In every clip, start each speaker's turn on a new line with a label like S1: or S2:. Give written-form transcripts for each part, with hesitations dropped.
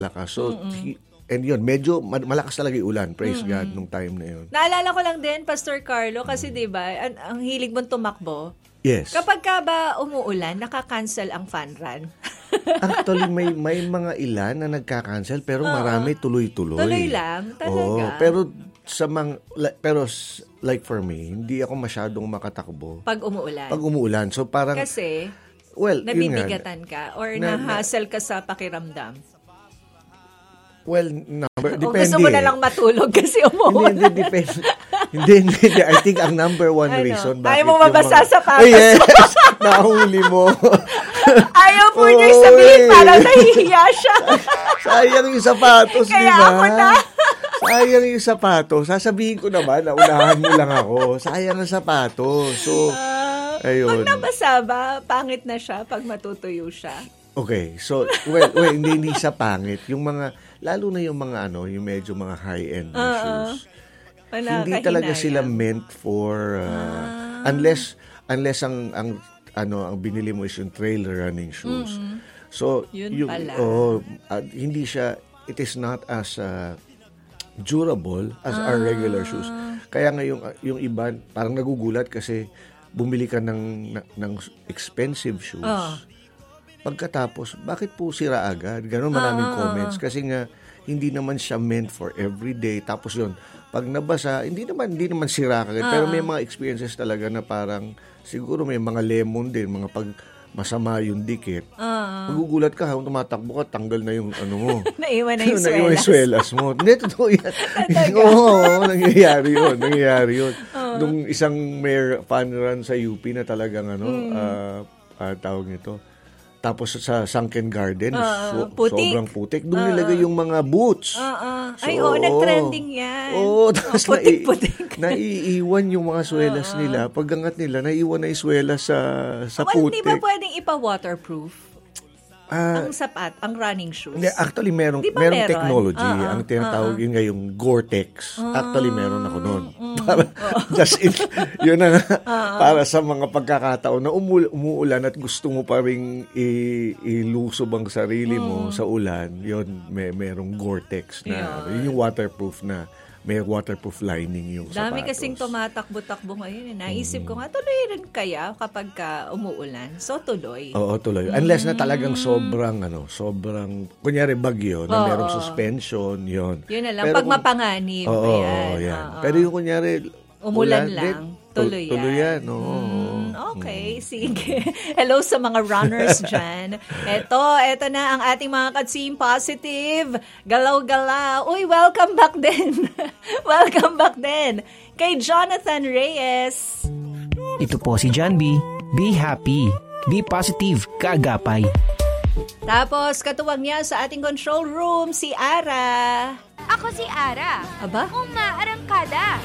S1: lakas. So, and yun, medyo malakas talaga yung ulan. Praise God nung time na yun.
S2: Naalala ko lang din, Pastor Carlo, kasi diba, ang hilig mong tumakbo.
S1: Yes.
S2: Kapag ka ba umuulan, nakakancel ang fun run.
S1: Actually, may mga ilan na nagka-cancel, pero marami tuloy-tuloy.
S2: Tuloy lang, talaga.
S1: Pero like for me, hindi ako masyadong makatakbo.
S2: Pag umuulan.
S1: Pag umuulan. So parang...
S2: Kasi,
S1: well,
S2: nabibigatan ka or na-hassle ka sa pakiramdam.
S1: Well, depende.
S2: O gusto mo na lang matulog kasi umuulan.
S1: Hindi, depende. Hindi. I think ang number one reason bakit
S2: ayaw mo mabasa sa patos.
S1: Yes, nahuli mo.
S2: Ayaw po niya sabihin, parang nahihiya siya.
S1: Sayang yung sapatos, di ba?
S2: Kaya ako na.
S1: Sayang yung sapatos. Sasabihin ko naman, naunahan mo lang ako. Sayang ang sapatos. So, ayun.
S2: Pag nabasa ba, pangit na siya pag matutuyo siya?
S1: Okay, so, well, hindi siya pangit. Yung mga, lalo na yung mga yung medyo mga high-end shoes. Hindi talaga sila meant for, unless ang binili mo is yung trail running shoes. So,
S2: yun pala.
S1: hindi siya, it is not as durable as our regular shoes. Kaya nga yung iba, parang nagugulat kasi bumili ka ng expensive shoes. Pagkatapos, bakit po sira agad? Ganon maraming comments. Kasi nga, hindi naman siya meant for everyday. Tapos yun, pag nabasa, hindi naman sira agad. Pero may mga experiences talaga na parang, siguro may mga lemon din, mga pag masama yung dikit. Magugulat ka, habang tumatakbo ka, tanggal na yung mo.
S2: Naiwan na yung
S1: Naiwan yung swelas mo. Hindi, totoo yan. Oo, nangyayari yun. Nung isang fun run sa UP na talagang tawag nito, tapos sa Sunken Garden, sobrang putik. Doon nilagay yung mga boots.
S2: Nag-trending yan.
S1: Tapos
S2: putik-putik.
S1: naiiwan yung mga swelas nila. Pag-angat nila, naiiwan na yung swelas sa putik.
S2: Hindi ba pwedeng ipa-waterproof? Ang sapat, ang running shoes.
S1: Actually, merong technology. Ang tinatawag yun ngayong Gore-Tex. Actually, meron ako noon. Yun na para sa mga pagkakataon na umuulan at gusto mo pa rin ilusob ang sarili mo sa ulan, yun, merong Gore-Tex na, yun yung waterproof na. May waterproof lining yung sapatos.
S2: Dami kasing tumatakbo-takbo ngayon. Naisip ko nga, tuloy rin kaya kapag umuulan. So, tuloy.
S1: Oo, tuloy. Unless na talagang sobrang, kunyari bagyo, na merong suspension, yun.
S2: Yun na lang, pag mapanganib.
S1: Yan. Pero yung kunyari,
S2: umulan lang, tuloy yan. Okay, sige. Hello sa mga runners dyan. Eto na ang ating mga Katsim Positive. Galaw-galaw. Uy, welcome back din. Welcome back din kay Jonathan Reyes.
S3: Ito po si John B. Be happy. Be positive. Kaagapay.
S2: Tapos, katuwag niya sa ating control room, si Ara.
S4: Ako si Ara.
S2: Aba?
S4: Umaarangkada.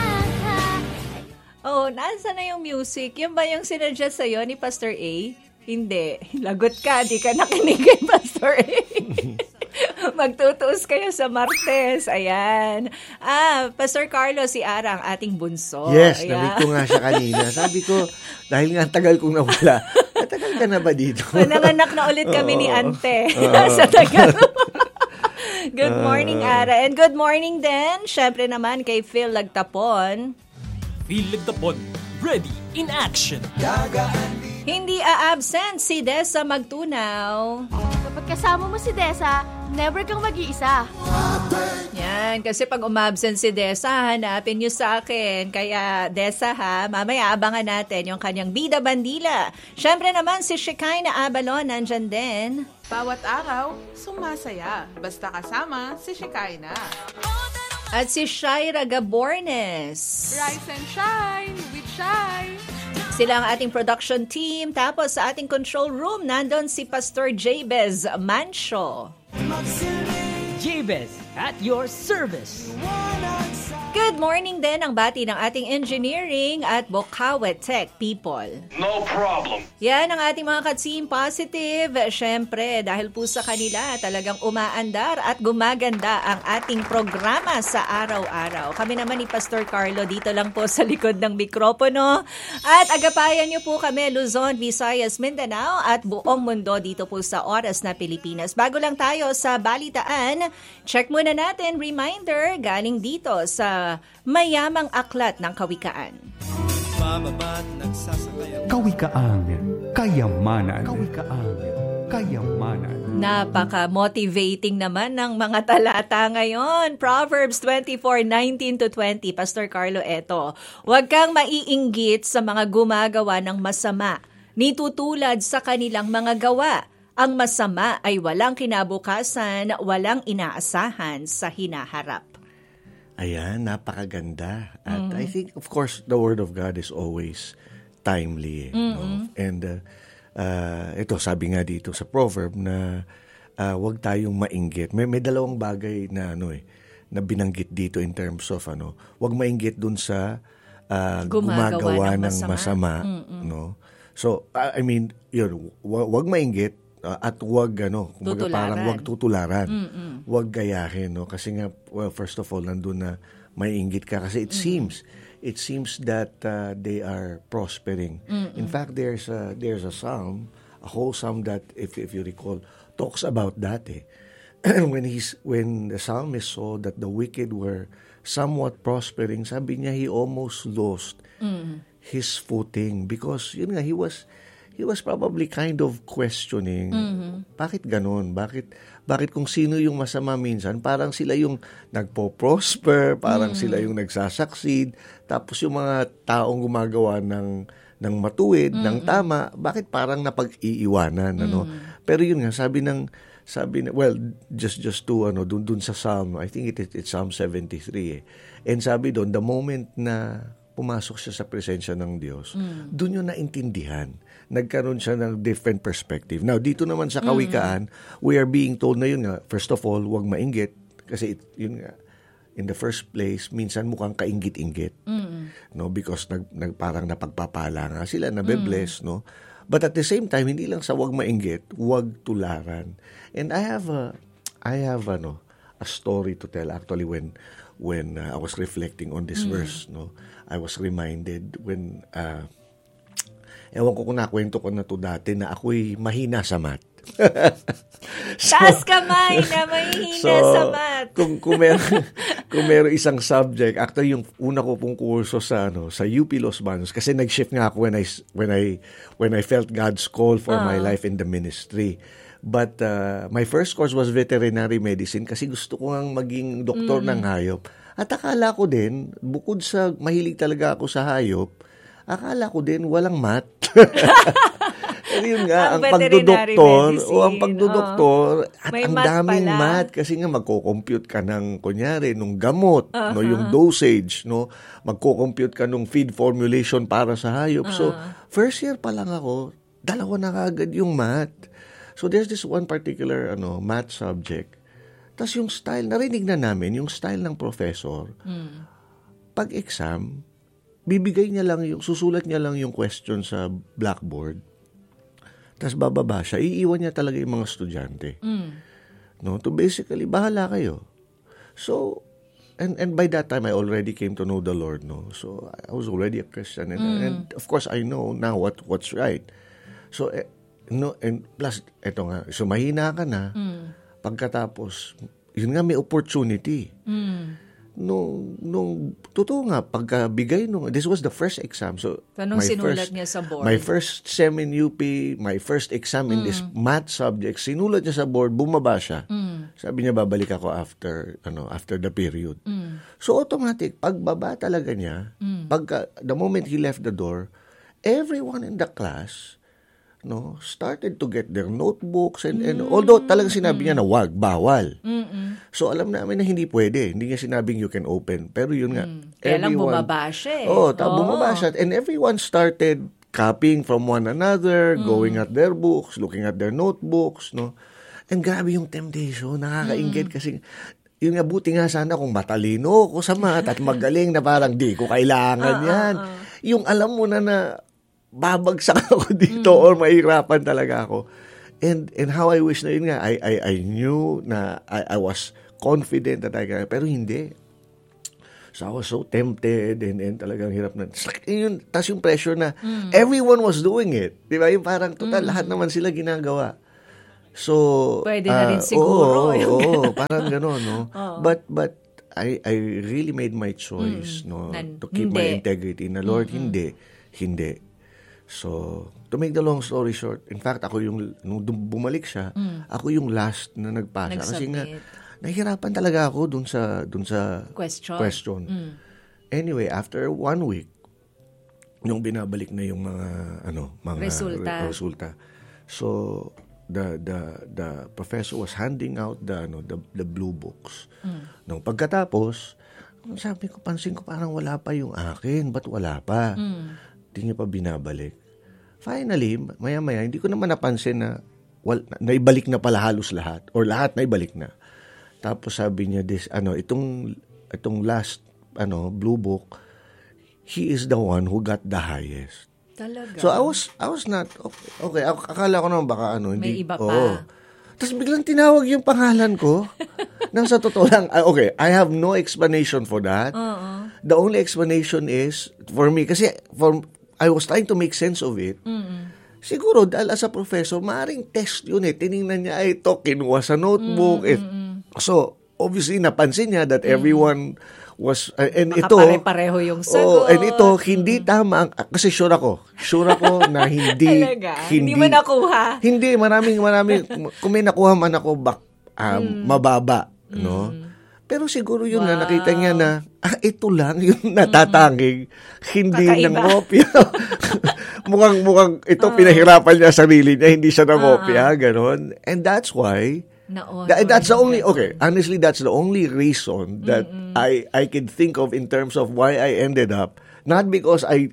S2: Nasa na yung music? Yung ba yung sinadya sa'yo ni Pastor A? Hindi. Lagot ka, di ka nakinig kay Pastor A. Magtutuos kayo sa Martes. Ayan. Pastor Carlo, si Ara, ang ating bunso.
S1: Yes, nabig ko nga siya kanina. Sabi ko, dahil nga tagal kong nawala, tagal ka na ba dito?
S2: Nanganak na ulit kami ni Ante sa tagal. Good morning, Ara. And good morning din, syempre naman, kay Phil Lagtapon.
S5: Phil Lagtapon, ready in action.
S2: Hindi a-absent si Desa Magtunaw.
S4: Kapag kasama mo si Desa, never kang mag-iisa.
S2: Yan, kasi pag umabsent si Desa, hanapin niyo sa akin. Kaya Desa mamaya abangan natin yung kanyang bida bandila. Syempre naman si Shekinah Abalon nandyan din.
S6: Bawat araw, sumasaya. Basta kasama si Shekinah.
S2: At si Shaira Gabornes.
S6: Rise and shine with Shai.
S2: Sila ang ating production team. Tapos sa ating control room, nandun si Pastor Jabez Mancio.
S5: Jabez at your service.
S2: Good morning din ang bati ng ating engineering at Bokawe Tech people.
S7: No problem.
S2: Yan ang ating mga Katsim Positive. Siyempre, dahil po sa kanila, talagang umaandar at gumaganda ang ating programa sa araw-araw. Kami naman ni Pastor Carlo dito lang po sa likod ng mikropono. At agapayan niyo po kami, Luzon, Visayas, Mindanao at buong mundo dito po sa Oras na Pilipinas. Bago lang tayo sa balitaan, check muna natin, reminder, galing dito sa mayamang aklat ng kawikaan.
S8: Kawikaan, kayamanan. Kawikaan, kayamanan.
S2: Napaka-motivating naman ng mga talata ngayon. Proverbs 24:19-20. Pastor Carlo, eto. Huwag kang maiinggit sa mga gumagawa ng masama, nitutulad sa kanilang mga gawa. Ang masama ay walang kinabukasan, walang inaasahan sa hinaharap.
S1: Ayan, napakaganda. At I think, of course, the Word of God is always timely. No? And ito, sabi nga dito sa proverb na huwag tayong mainggit. May dalawang bagay na na binanggit dito in terms of huwag mainggit dun sa gumagawa ng masama. No? So, I mean, yun, huwag mainggit. At wag parang wag tutularan. Wag gayahin, no? Kasi nga, well, first of all, nandun na may inggit ka kasi it seems that they are prospering. In fact, there's a psalm, a whole psalm that if you recall talks about that when the psalmist saw that the wicked were somewhat prospering, sabi niya he almost lost his footing because yun nga, he was probably kind of questioning, bakit ganun? Bakit kung sino yung masama minsan, parang sila yung nagpo-prosper, parang sila yung nagsasucceed, tapos yung mga taong gumagawa ng matuwid, ng tama, bakit parang napag-iiwanan, Pero yun nga, sabi well, just to dun sa Psalm, I think it's Psalm 73 And sabi doon, the moment na pumasok siya sa presensya ng Diyos, doon yung naintindihan. Nagkaroon siya ng different perspective. Now, dito naman sa kawikaan, we are being told na yun nga, first of all, huwag mainggit. Kasi yun nga, in the first place, minsan mukhang kainggit-inggit. No? Because parang napagpapala nga sila, nabe-bless, no? But at the same time, hindi lang sa huwag mainggit, huwag tularan. And I have a story to tell actually when I was reflecting on this verse, no? I was reminded when ewan ko kung nakwento ko na to dati na ako'y mahina sa math.
S2: Taas kamay na mahina sa math.
S1: Kung meron isang subject, actually yung una ko pong kurso sa UP Los Baños kasi nag-shift nga ako when I felt God's call for my life in the ministry. But my first course was veterinary medicine kasi gusto ko ngang maging doktor ng hayop. At akala ko din, bukod sa mahilig talaga ako sa hayop, akala ko din walang math. Pero yun nga, ang pagdodoktor, at ang daming math kasi nga magko-compute ka ng, kunyari, nung gamot, yung dosage, magko-compute ka nung feed formulation para sa hayop. So, first year pa lang ako, dalawa na kagad yung math. So, there's this one particular math subject. Tapos yung style, narinig na namin, yung style ng professor, pag-exam, susulat niya lang yung question sa blackboard, tapos bababa siya, iiwan niya talaga yung mga estudyante. No? To basically, bahala kayo. So, and by that time, I already came to know the Lord, no? So, I was already a Christian. And of course, I know now what's right. So, and plus, eto nga, so mahina ka na, pagkatapos, yun nga may opportunity. Nung totoo nga, pagkabigay this was the first exam. So,
S2: anong sinulat niya sa board?
S1: My first SEM in UP, my first exam in this math subject, sinulat niya sa board, bumaba siya. Sabi niya, babalik ako after the period. So, automatic, pagbaba talaga niya, the moment he left the door, everyone in the class, started to get their notebooks and although talagang sinabi niya na wag, bawal. So alam namin na hindi pwede. Hindi niya sinabing you can open. Pero yun nga.
S2: Kaya lang bumaba siya.
S1: Bumaba siya. And everyone started copying from one another, going at their books, looking at their notebooks, And grabe yung temptation, nakakaingit kasi yun nga, buti nga sana kung matalino ko sa math at magaling na parang di ko kailangan yan. Yung alam mo na babagsak ako dito or mahirapan talaga ako. And how I wish na yun nga, I knew na I was confident that I can, pero hindi. So I was so tempted and talagang hirap na. Tapos yung pressure na everyone was doing it. Di ba? Yung parang total, lahat naman sila ginagawa. So,
S2: pwede na rin siguro.
S1: Oo, parang gano'n, no? But I really made my choice, no? To keep my integrity. Na Lord, hindi. So, to make the long story short, in fact, ako nung bumalik siya, ako yung last na nagpasa. Kasi nga, nahihirapan talaga ako dun sa question. Anyway, after 1 week, nung binabalik na yung mga resulta. So, the professor was handing out the blue books. Nung pagkatapos, pansin ko parang wala pa yung akin. Ba't wala pa? Hindi niya pa binabalik. Finally, maya-maya, hindi ko naman napansin na naibalik na pala halos lahat or lahat naibalik na. Tapos sabi niya itong last blue book, he is the one who got the highest.
S2: Talaga?
S1: So I was not okay. Akala ko naman baka hindi.
S2: May iba pa.
S1: Tapos biglang tinawag yung pangalan ko. Nang sa totoo lang, okay, I have no explanation for that. The only explanation is for me kasi I was trying to make sense of it. Siguro dahil as a professor, maaaring test yun tiningnan niya ito, kinuha sa notebook. So obviously napansin niya that everyone was and ito
S2: pare-pareho yung sagot.
S1: And ito hindi tama kasi sure ako na hindi
S2: hindi mo nakuha.
S1: Hindi maraming kung may nakuha man ako mababa, no? Pero siguro yun na nakita niya na ito lang yung natatanging hindi ng kopya. mukhang ito pinahirapan niya sarili niya, hindi siya nangopya, ganon. And that's why that's the only honestly that's the only reason that I can think of in terms of why I ended up not because I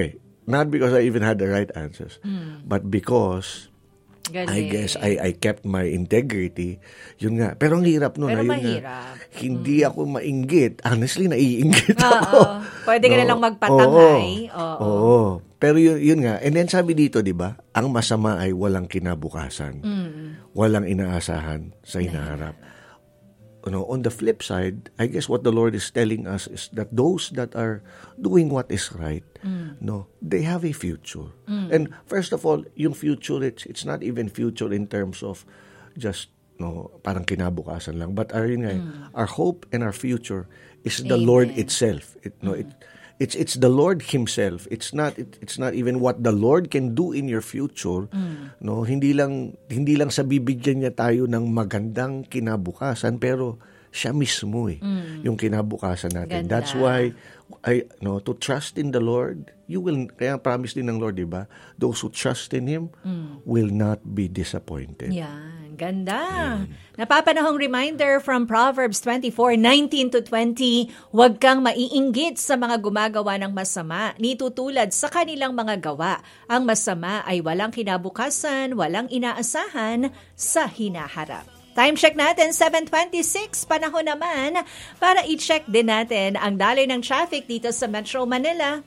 S1: even had the right answers but because I guess I kept my integrity. Yun nga. Pero ang hirap nun.
S2: Pero
S1: mahirap. Hindi ako mainggit. Honestly, naiinggit ako.
S2: Pwede ka na lang magpatangay.
S1: Oo. Pero yun nga. And then sabi dito, di ba, ang masama ay walang kinabukasan. Walang inaasahan sa hinaharap. On the flip side, I guess what the Lord is telling us is that those that are doing what is right, they have a future. And first of all, yung future, it's not even future in terms of just parang kinabukasan lang, but our hope and our future is the Lord itself. It's the Lord Himself. It's not even what the Lord can do in your future. No, hindi lang sa bibigyan niya tayo ng magandang kinabukasan, pero siya mismo yung kinabukasan natin.
S2: Ganda.
S1: That's why to trust in the Lord, you will, kaya promise din ng Lord, 'di ba? Those who trust in Him will not be disappointed.
S2: Yan, ganda. Napapanahong reminder from Proverbs 24:19-20, huwag kang maiinggit sa mga gumagawa ng masama, nitutulad sa kanilang mga gawa. Ang masama ay walang kinabukasan, walang inaasahan sa hinaharap. Time check natin, 7:26. Panahon naman para i-check din natin ang daloy ng traffic dito sa Metro Manila.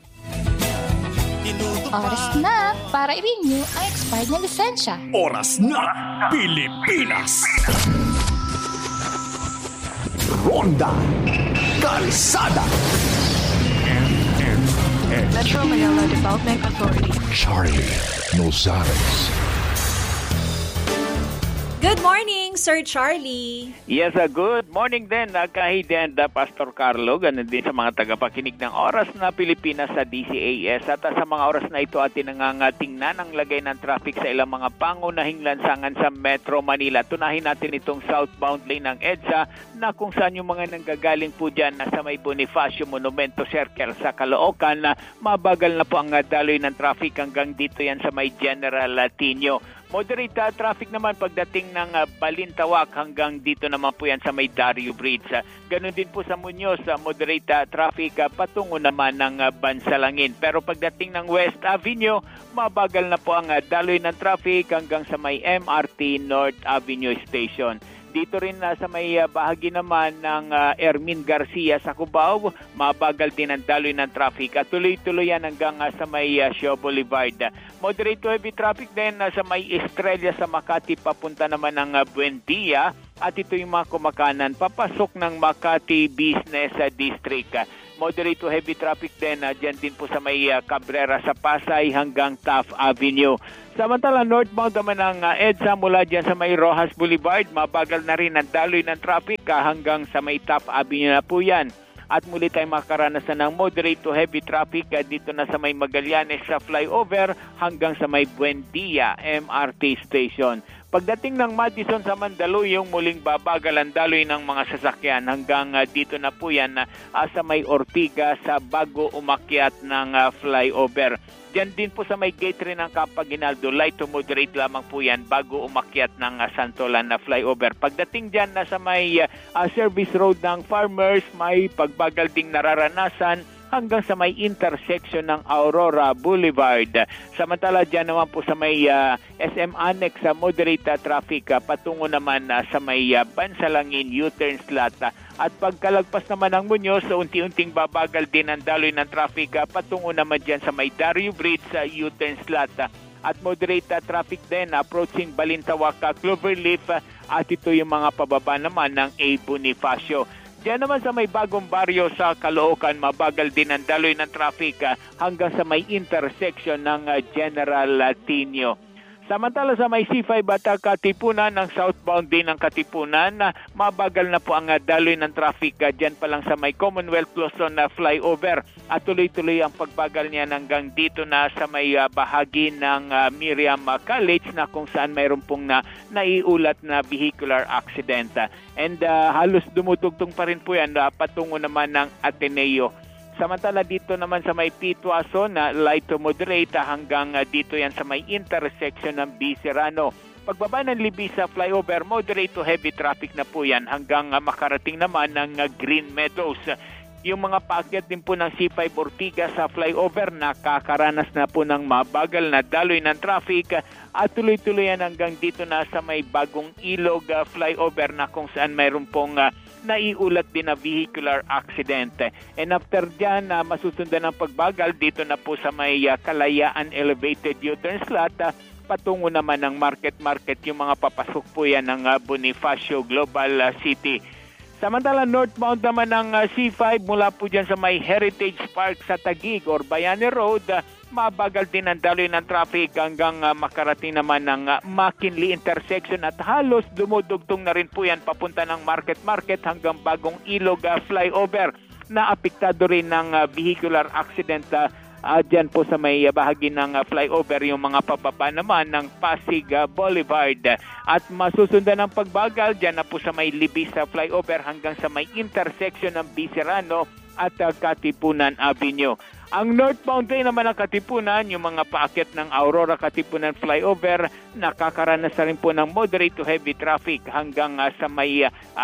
S7: Oras na para i-renew ang expired na lisensya.
S5: Oras na, Pilipinas! Ronda Kalsada.
S4: Metro Manila Development Authority.
S9: Charlie Nozales.
S2: Good morning, Sir Charlie.
S10: Yes, good morning din, Kahid and Pastor Carlo. Ganun din sa mga tagapakinig ng Oras na Pilipinas sa DCAS. At sa mga oras na ito atin nangangatingnan ang lagay ng traffic sa ilang mga pangunahing lansangan sa Metro Manila. Tunahin natin itong southbound lane ng EDSA na kung saan yung mga nanggagaling po dyan nasa may Bonifacio Monumento Circle sa Caloocan. Mabagal na po ang daloy ng traffic hanggang dito yan sa may General Latino. Moderate traffic naman pagdating ng Balintawak hanggang dito naman po yan sa may Dario Bridge. Ganon din po sa Muñoz, moderate traffic patungo naman ng Bansalangin. Pero pagdating ng West Avenue, mabagal na po ang daloy ng traffic hanggang sa may MRT North Avenue Station. Dito rin sa may bahagi naman ng Ermin Garcia sa Cubao, mabagal din ang daloy ng traffic at tuloy-tuloy yan hanggang sa may Shaw Boulevard. Moderate to heavy traffic din sa may Estrella sa Makati papunta naman ng Buendia at ito yung mga kumakanan papasok ng Makati Business District. Moderate to heavy traffic din dyan din po sa may Cabrera sa Pasay hanggang Taft Avenue. Samantala, northbound naman ng EDSA mula dyan sa may Rojas Boulevard, mabagal na rin ang daloy ng traffic hanggang sa may Taft Avenue na po yan. At muli tayong makaranasan ng moderate to heavy traffic dito na sa may Magallanes sa flyover hanggang sa may Buendia MRT Station. Pagdating ng Madison sa Mandaluyong, muling babagal ang daloy ng mga sasakyan hanggang dito na po yan sa may Ortigas sa bago umakyat ng flyover. Diyan din po sa may gate rin ng Campaginaldo, light to moderate lamang po yan bago umakyat ng Santolan na flyover. Pagdating dyan na sa may service road ng Farmers, may pagbagal ding nararanasan hanggang sa may intersection ng Aurora Boulevard. Samantala dyan naman po sa may SM Annex sa moderate traffic patungo naman sa may Bansalangin U-turn slot. At pagkalagpas naman ng Muñoz, unti-unting babagal din ang daloy ng traffic patungo naman dyan sa may Dario Bridge sa U-turn slot. At moderate traffic din approaching Balintawak, Cloverleaf at ito yung mga pababa naman ng A. Bonifacio. Diyan naman sa may Bagong Baryo sa Caloocan, mabagal din ang daloy ng traffic hanggang sa may intersection ng General Tinio. Samantala sa may C5 at Katipunan, ng southbound din ng Katipunan, mabagal na po ang daloy ng traffic dyan pa lang sa may Commonwealth Luzon na flyover. At tuloy-tuloy ang pagbagal niya hanggang dito na sa may bahagi ng Miriam College na kung saan mayroon pong naiulat na vehicular accident. And halos dumudugtong pa rin po yan patungo naman ng Ateneo. Samantala dito naman sa may Pituaso na light to moderate hanggang dito yan sa may intersection ng B. Serrano. Pagbaba ng Libis sa flyover, moderate to heavy traffic na po yan hanggang makarating naman ng Green Meadows. Yung mga paakyat din po ng C5 Ortigas sa flyover, nakakaranas na po ng mabagal na daloy ng traffic at tuloy-tuloy yan hanggang dito na sa may Bagong Ilog flyover na kung saan mayroon pong naiulat din na vehicular accident. And after dyan, masusundan ng pagbagal dito na po sa may Kalayaan Elevated U-turn slot, patungo naman ng Market yung mga papasok po yan ng Bonifacio Global City. Samantala, northbound naman ng C5 mula po dyan sa may Heritage Park sa Taguig or Bayani Road, mabagal din ang daloy ng traffic hanggang makarating naman ng McKinley intersection at halos dumudugtong na rin po yan papunta ng Market hanggang Bagong Ilog flyover na apektado rin ng vehicular accident dyan po sa may bahagi ng flyover yung mga pababa naman ng Pasig Boulevard. At masusundan ng pagbagal dyan na po sa may Libis flyover hanggang sa may intersection ng B. Serrano at Katipunan Avenue. Ang northbound rin naman ng Katipunan, yung mga paakyat ng Aurora Katipunan flyover, nakakaranas na rin po ng moderate to heavy traffic hanggang sa may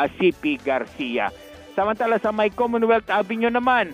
S10: CP Garcia. Samantala sa may Commonwealth Avenue naman,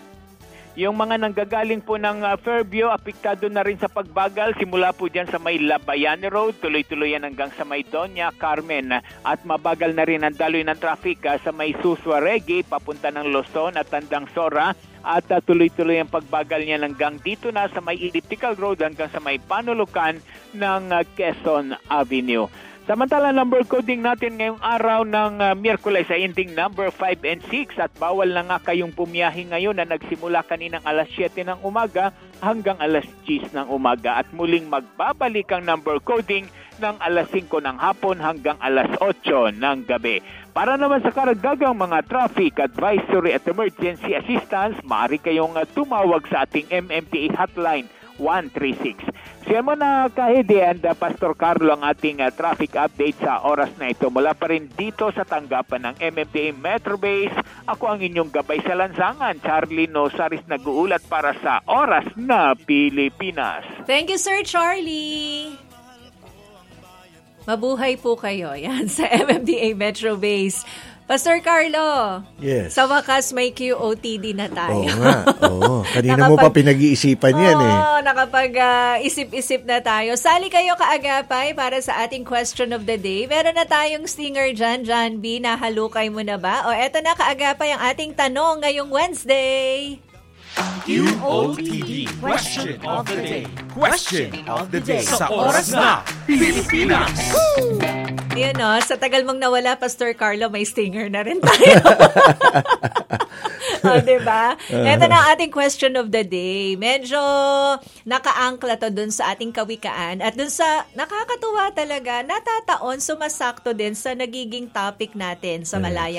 S10: yung mga nanggagaling po ng Fairview, apektado na rin sa pagbagal. Simula po dyan sa may Labayani Road, tuloy-tuloy yan hanggang sa may Doña Carmen. At mabagal na rin ang daloy ng traffic sa may Suswaregi, papunta ng Luzon at Tandang Sora. At tuloy-tuloy ang pagbagal niya hanggang dito na sa may Elliptical Road hanggang sa may Panulukan ng Quezon Avenue. Samantala, number coding natin ngayong araw ng Miyerkules ay ending number 5 and 6 at bawal na nga kayong pumiyahe ngayon na nagsimula kaninang alas 7 ng umaga hanggang alas 10 ng umaga at muling magbabalik ang number coding ng alas 5 ng hapon hanggang alas 8 ng gabi. Para naman sa karagdagang mga traffic advisory at emergency assistance, maaari kayong tumawag sa ating MMDA hotline 136. Siya mo na Kahidi and Pastor Carlo ang ating traffic update sa oras na ito. Mula pa rin dito sa tanggapan ng MMDA Metro Base, ako ang inyong gabay sa lansangan, Charlie Nosaris, nag-uulat para sa Oras na Pilipinas.
S2: Thank you, Sir Charlie. Mabuhay po kayo. Yan, sa MMDA Metro Base. Pastor Carlo,
S1: yes.
S2: Sa wakas may QOTD na tayo.
S1: Oo nga. Oo. Kanina mo pa pinag-iisipan yan eh.
S2: Oo, nakapag-isip-isip na tayo. Sali kayo kaagapay para sa ating question of the day. Meron na tayong stinger dyan, John B. Nahalukay mo na ba? O eto na kaagapay ang ating tanong ngayong Wednesday.
S5: QOTD Question of the Day. Question of the Day. Sa oras na Pilipinas.
S2: Yun no, sa tagal mong nawala, Pastor Carlo, may stinger na rin tayo. O, diba? Ito na ang ating question of the day. Medyo nakaangkla to dun sa ating kawikaan at dun sa nakakatuwa talaga, natataon, sumasakto din sa nagiging topic natin sa Malaya